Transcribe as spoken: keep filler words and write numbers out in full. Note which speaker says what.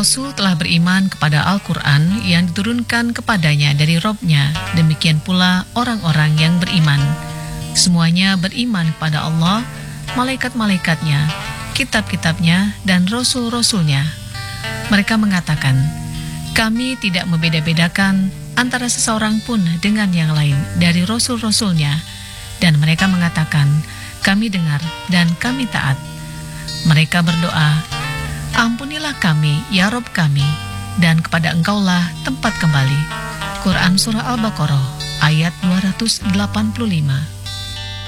Speaker 1: Rasul telah beriman kepada Al-Quran yang diturunkan kepadanya dari Robnya, demikian pula orang-orang yang beriman. Semuanya beriman kepada Allah, malaikat-malaikatnya, kitab-kitabnya, dan rasul-rasulnya. Mereka mengatakan, kami tidak membeda-bedakan antara seseorang pun dengan yang lain dari rasul-rasulnya, dan mereka mengatakan, kami dengar dan kami taat. Mereka berdoa, ampunilah kami, ya Rob kami, dan kepada Engkaulah tempat kembali. Quran Surah Al-Baqarah, ayat dua ratus delapan puluh lima.